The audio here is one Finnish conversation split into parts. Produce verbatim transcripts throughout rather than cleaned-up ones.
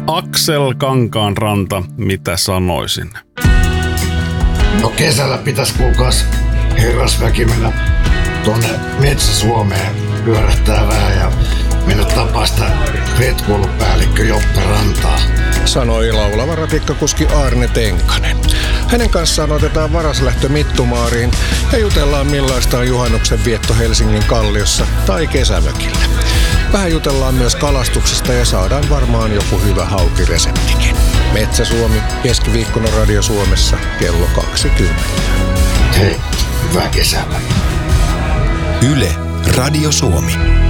Aksel Kankaanranta, mitä sanoisin? No kesällä pitäisi kuulkaas herrasväki mennä tuonne Metsä-Suomeen pyörähtää vähän ja mennä tapaa sitä retkuilupäällikkö Joppe Rantaa. Sanoi laulava ratikkakuski Aarne Tenkanen. Hänen kanssaan otetaan varaslähtö Mittumaariin ja jutellaan millaista on juhannuksen vietto Helsingin Kalliossa tai kesämökillä. Vähän jutellaan myös kalastuksesta ja saadaan varmaan joku hyvä haukireseptikin. Metsä-Suomi, keskiviikkona Radio Suomessa, kello kaksikymmentä. Hei, hyvää kesää. Yle, Radio Suomi.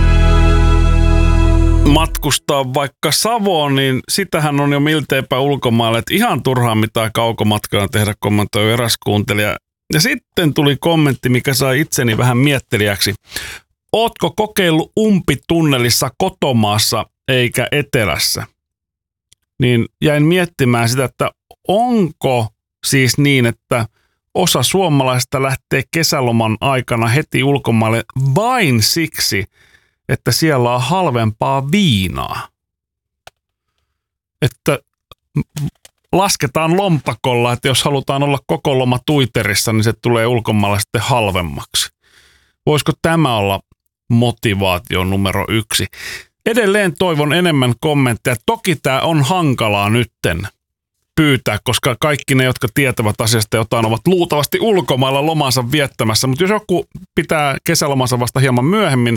Matkustaa vaikka Savoon, niin sitähän on jo milteipä ulkomaille, että ihan turhaan mitään kaukomatkaa tehdä, kommentoi eräs kuuntelija. Ja sitten tuli kommentti, mikä sai itseni vähän miettelijäksi. Ootko kokeillut umpitunnelissa kotomaassa eikä etelässä? Niin jäin miettimään sitä, että onko siis niin, että osa suomalaista lähtee kesäloman aikana heti ulkomaille vain siksi, että siellä on halvempaa viinaa. Että lasketaan lompakolla, että jos halutaan olla koko loma Twitterissä, niin se tulee ulkomailla sitten halvemmaksi. Voisiko tämä olla motivaatio numero yksi? Edelleen toivon enemmän kommentteja. Toki tämä on hankalaa nytten pyytää, koska kaikki ne, jotka tietävät asiasta jotain, ovat luultavasti ulkomailla lomansa viettämässä. Mutta jos joku pitää kesälomansa vasta hieman myöhemmin,